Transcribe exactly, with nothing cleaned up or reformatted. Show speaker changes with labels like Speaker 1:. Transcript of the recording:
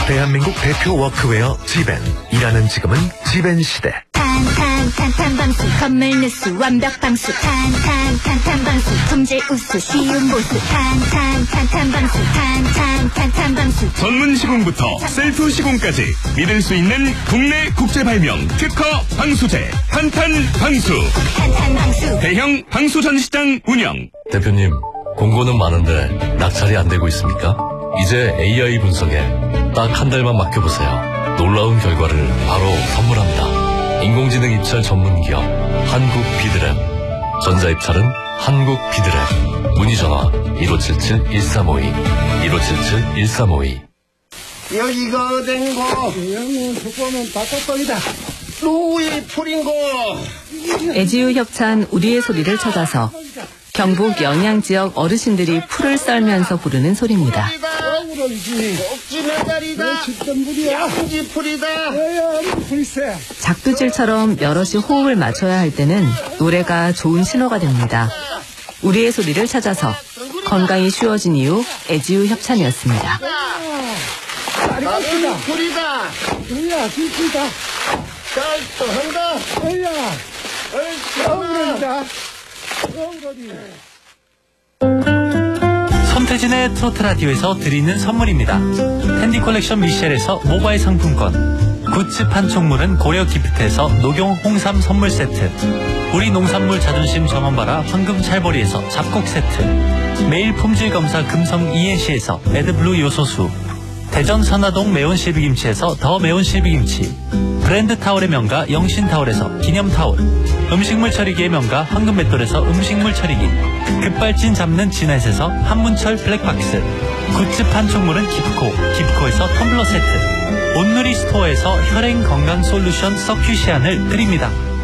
Speaker 1: 대한민국 대표 워크웨어 지벤. 일하는 지금은 지벤 시대.
Speaker 2: 탄탄탄탄방수 건물 누수 완벽 방수 탄탄탄탄방수 품질 우수 쉬운 보수 탄탄탄탄방수 탄탄탄탄방수
Speaker 3: 전문 시공부터 셀프 시공까지 믿을 수 있는 국내 국제 발명 특허 방수제 탄탄방수.
Speaker 2: 탄탄방수
Speaker 3: 대형 방수 전시장 운영.
Speaker 4: 대표님, 공고는 많은데 낙찰이 안 되고 있습니까? 이제 에이아이 분석에 딱 한 달만 맡겨보세요. 놀라운 결과를 바로 선물합니다. 인공지능 입찰 전문기업 한국 비드랩. 전자입찰은 한국 비드랩. 문의전화 일오칠칠 일삼오이 일오칠칠 일삼오이.
Speaker 5: 여기가 어딘고?
Speaker 6: 여기는 보면 닭가떡이다.
Speaker 5: 누구의 풀인고?
Speaker 7: 애지유 협찬 우리의 소리를 찾아서 경북 영양지역 어르신들이 풀을 썰면서 부르는 소리입니다.
Speaker 5: 꼭지메다리다. 양지풀이다.
Speaker 7: 작두질처럼 여럿이 호흡을 맞춰야 할 때는 노래가 좋은 신호가 됩니다. 우리의 소리를 찾아서 건강이 쉬워진 이후 애지유 협찬이었습니다.
Speaker 5: 나는 풀이다.
Speaker 6: 그래야 진짜다.
Speaker 5: 잘또 한다.
Speaker 6: 어이야.
Speaker 5: 얼씨구나.
Speaker 8: 손태진의 트로트 라디오에서 드리는 선물입니다. 텐디 컬렉션 미셸에서 모바일 상품권, 굿즈 판촉물은 고려 기프트에서 녹용 홍삼 선물 세트, 우리 농산물 자존심 정원바라 황금 찰보리에서 잡곡 세트, 매일 품질 검사 금성 이엔씨에서 에드블루 요소수, 대전 선화동 매운 실비김치에서 더 매운 실비김치, 브랜드 타올의 명가 영신타올에서 기념타올, 음식물 처리기의 명가 황금맷돌에서 음식물 처리기, 급발진 잡는 진햇에서 한문철 블랙박스, 굿즈 판촉물은 기프코, 기프코에서 텀블러 세트, 온누리 스토어에서 혈행 건강 솔루션 서큐시안을 드립니다.